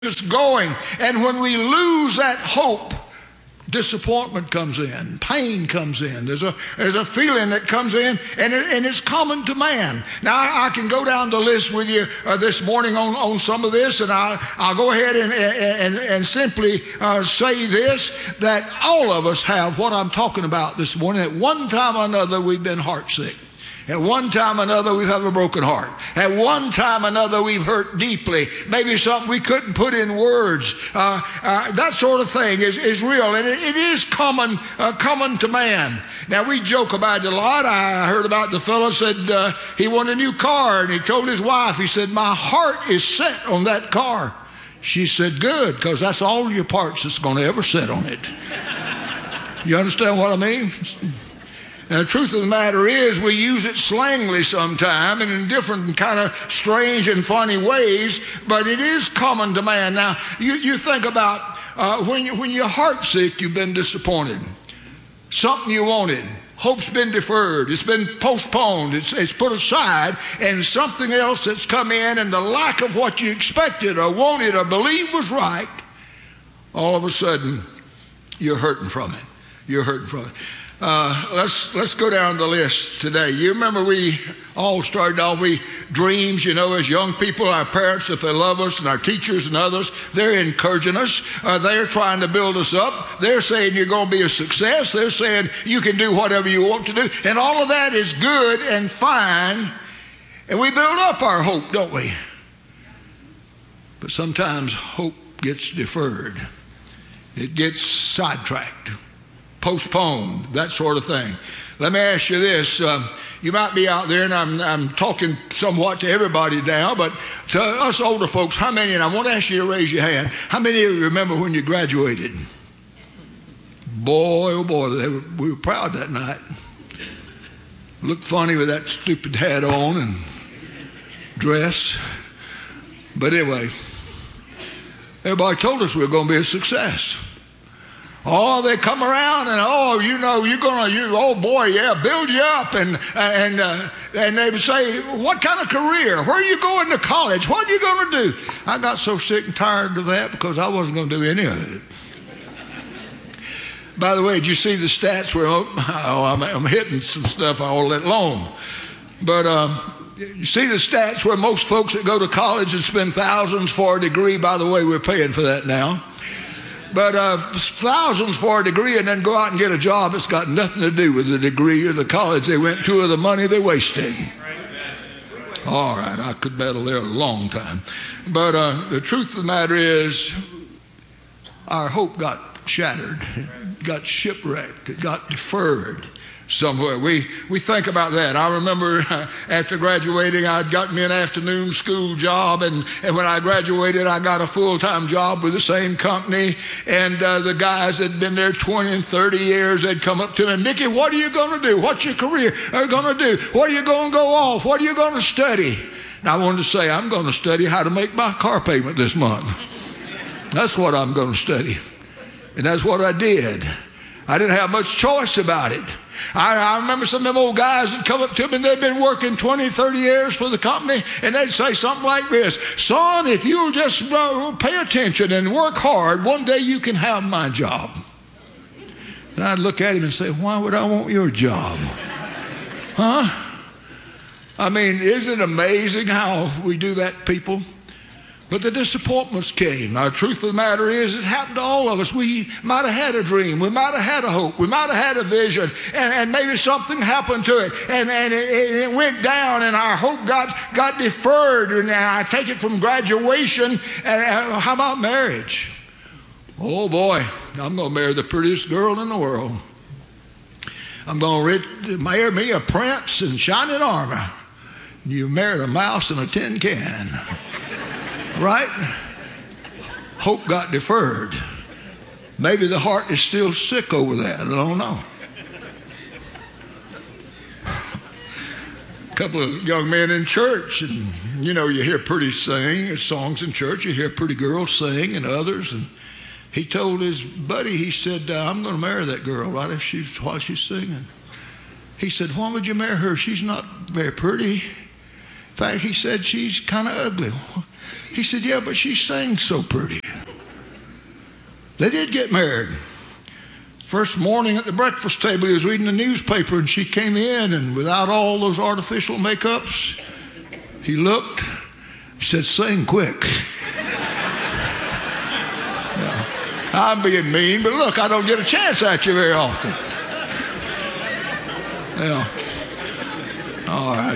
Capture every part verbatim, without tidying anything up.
us going. And when we lose that hope, disappointment comes in, pain comes in. There's a there's a feeling that comes in, and, it, and it's common to man. Now, I, I can go down the list with you uh, this morning on, on some of this, and I'll, I'll go ahead and, and, and simply uh, say this, that all of us have what I'm talking about this morning. At one time or another, we've been heartsick. At one time or another, we've had a broken heart. At one time or another, we've hurt deeply. Maybe something we couldn't put in words. Uh, uh, that sort of thing is, is real, and it, it is common uh, common to man. Now, we joke about it a lot. I heard about the fellow said uh, he wanted a new car, and he told his wife, he said, "My heart is set on that car." She said, "Good, because that's all your parts that's going to ever set on it." You understand what I mean? Now, the truth of the matter is, we use it slangily sometime and in different kind of strange and funny ways, but it is common to man. Now, you, you think about uh, when, you, when you're heartsick, you've been disappointed. Something you wanted, hope's been deferred, it's been postponed, it's, it's put aside, and something else that's come in, and the lack of what you expected or wanted or believed was right, all of a sudden, you're hurting from it. You're hurting from it. Uh, let's let's go down the list today. You remember we all started off with dreams, you know, as young people. Our parents, if they love us, and our teachers and others, they're encouraging us. Uh, they're trying to build us up. They're saying you're going to be a success. They're saying you can do whatever you want to do. And all of that is good and fine. And we build up our hope, don't we? But sometimes hope gets deferred. It gets sidetracked, postponed, that sort of thing. Let me ask you this. Uh, you might be out there, and I'm, I'm talking somewhat to everybody now, but to us older folks, how many, and I want to ask you to raise your hand, how many of you remember when you graduated? Boy, oh boy, they were, we were proud that night. Looked funny with that stupid hat on and dress. But anyway, everybody told us we were going to be a success. Oh, they come around and, oh, you know, you're going to, you, oh boy, yeah, build you up. And and uh, and they would say, what kind of career? Where are you going to college? What are you going to do? I got so sick and tired of that because I wasn't going to do any of it. By the way, did you see the stats where, oh, I'm, I'm hitting some stuff all that long. But uh, you see the stats where most folks that go to college and spend thousands for a degree, by the way, we're paying for that now. But uh, thousands for a degree and then go out and get a job. It's got nothing to do with the degree or the college they went to or the money they wasted. All right, I could meddle there a long time. But uh, the truth of the matter is, our hope got shattered. It got shipwrecked. It got deferred somewhere. We we think about that. I remember uh, after graduating, I'd gotten me an afternoon school job, and, and when I graduated, I got a full-time job with the same company, and uh, the guys that had been there twenty and thirty years, they'd come up to me, "Mickey, what are you going to do? What's your career are going to do? What are you going to go off? What are you going to study?" And I wanted to say, I'm going to study how to make my car payment this month. That's what I'm going to study. And that's what I did. I didn't have much choice about it. I, I remember some of them old guys that come up to me and they've been working twenty, thirty years for the company, and they'd say something like this: "Son, if you'll just uh, pay attention and work hard, one day you can have my job." And I'd look at him and say, "Why would I want your job?" Huh? I mean, isn't it amazing how we do that, people? But the disappointments came. Now, the truth of the matter is, it happened to all of us. We might have had a dream. We might have had a hope. We might have had a vision. And, and maybe something happened to it. And, and it, it went down, and our hope got, got deferred. And I take it from graduation. And uh, how about marriage? Oh, boy, I'm going to marry the prettiest girl in the world. I'm going to marry me a prince in shining armor. You married a mouse in a tin can. Right? Hope got deferred. Maybe the heart is still sick over that. I don't know. A couple of young men in church, and you know, you hear pretty sing songs in church. You hear pretty girls sing and others. And he told his buddy, he said, uh, "I'm going to marry that girl right if she's while she's singing." He said, "Why would you marry her? She's not very pretty. fact, he said, she's kind of ugly. He said, yeah, but she sings so pretty. They did get married. First morning at the breakfast table, he was reading the newspaper, and she came in, and without all those artificial makeups, he looked, he said, sing quick. Yeah, I'm being mean, but look, I don't get a chance at you very often. Yeah. All right.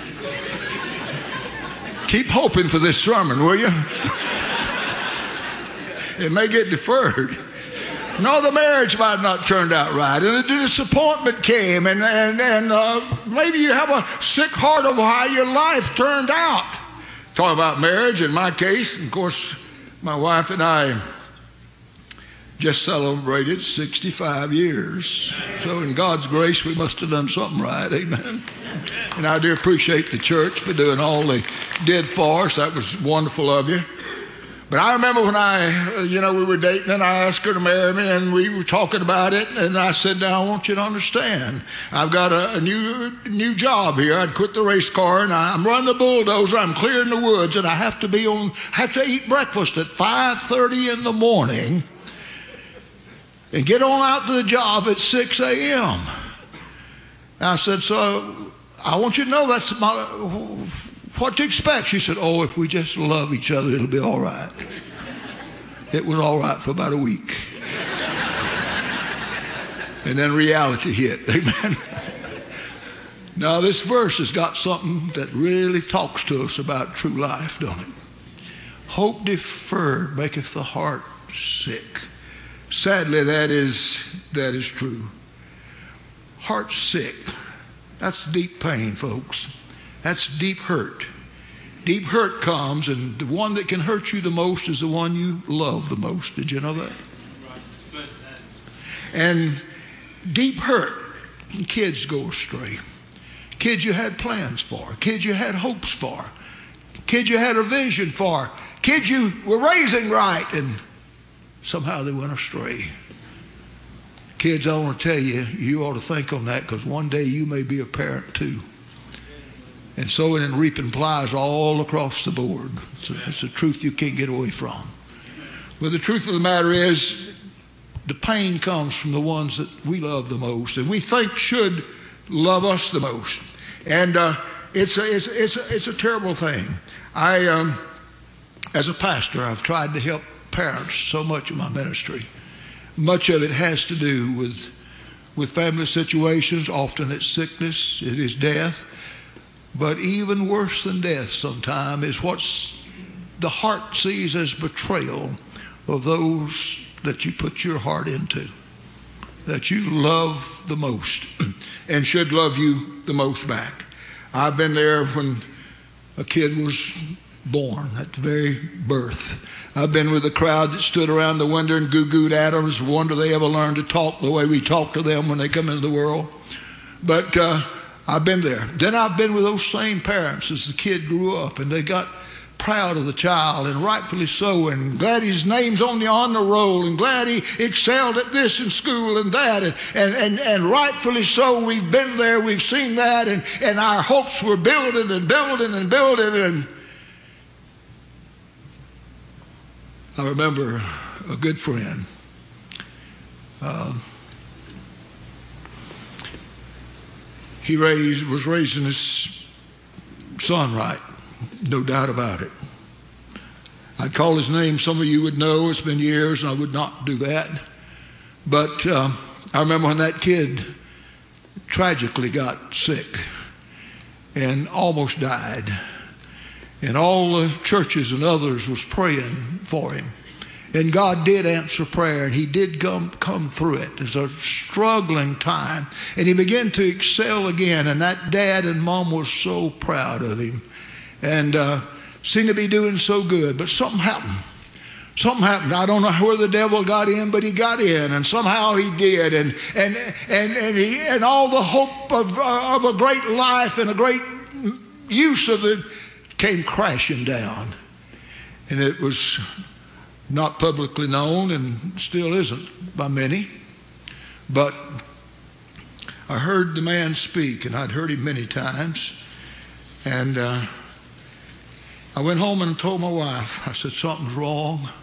Keep hoping for this sermon, will you? It may get deferred. No, the marriage might have not turned out right, and the disappointment came, and and and uh, maybe you have a sick heart over how your life turned out. Talking about marriage, in my case, of course, my wife and I just celebrated sixty-five years. So in God's grace, we must have done something right, amen. And I do appreciate the church for doing all they did for us. That was wonderful of you. But I remember when I, you know, we were dating and I asked her to marry me and we were talking about it, and I said, now I want you to understand, I've got a, a new new job here. I'd quit the race car and I'm running the bulldozer, I'm clearing the woods, and I have to be on, have to eat breakfast at five thirty in the morning and get on out to the job at six a.m. I said, so I want you to know that's my, what to expect. She said, oh, if we just love each other, it'll be all right. It was all right for about a week. And then reality hit, amen. Now this verse has got something that really talks to us about true life, don't it? Hope deferred maketh the heart sick. Sadly, that is, that is true. Heart sick. That's deep pain, folks. That's deep hurt. Deep hurt comes, and the one that can hurt you the most is the one you love the most. Did you know that? And deep hurt, kids go astray. Kids you had plans for. Kids you had hopes for. Kids you had a vision for. Kids you were raising right, and somehow they went astray. Kids, I want to tell you, you ought to think on that, because one day you may be a parent too. And sowing and reaping applies all across the board. It's a, it's a truth you can't get away from. But the truth of the matter is, the pain comes from the ones that we love the most and we think should love us the most. And uh, it's, a, it's, it's, a, it's a terrible thing. I, um, as a pastor, I've tried to help parents so much in my ministry. Much of it has to do with, with family situations. Often it's sickness, it is death. But even worse than death sometimes is what the heart sees as betrayal of those that you put your heart into, that you love the most and should love you the most back. I've been there when a kid was born, at the very birth. I've been with a crowd that stood around the window and goo-gooed at them. It's a wonder they ever learned to talk the way we talk to them when they come into the world. But uh, I've been there. Then I've been with those same parents as the kid grew up, and they got proud of the child, and rightfully so, and glad his name's on the honor roll, and glad he excelled at this in school and that, and, and, and, and rightfully so. We've been there, we've seen that, and, and our hopes were building and building and building. And I remember a good friend. Uh, he raised, was raising his son right, no doubt about it. I'd call his name, some of you would know, it's been years and I would not do that. But uh, I remember when that kid tragically got sick and almost died. And all the churches and others was praying for him. And God did answer prayer, and he did come, come through it. It was a struggling time. And he began to excel again, and that dad and mom were so proud of him. And uh, seemed to be doing so good. But something happened. Something happened. I don't know where the devil got in, but he got in, and somehow he did. And and and and, he, and all the hope of, uh, of a great life and a great use of it came crashing down. And it was not publicly known and still isn't by many. But I heard the man speak, and I'd heard him many times. And uh, I went home and told my wife. I said, something's wrong.